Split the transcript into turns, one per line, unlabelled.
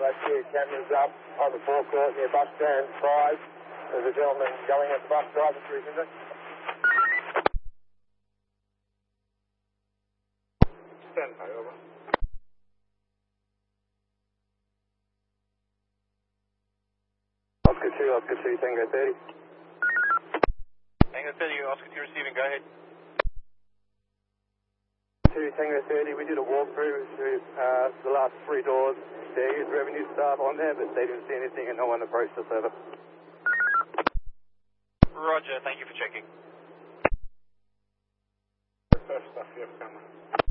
Both gear cameras up on the forecourt near bus stand 5. There's a gentleman yelling at the bus driver through his window. Stand by, over. Oscar 2, Tango 30.
Tango 30, Oscar 2 receiving, go ahead.
2 Tango 30, we did a walkthrough through the last 3 doors. There is revenue staff on there, but they didn't see anything and no one approached us over.
Roger, thank you for checking.
First stuff, you have camera.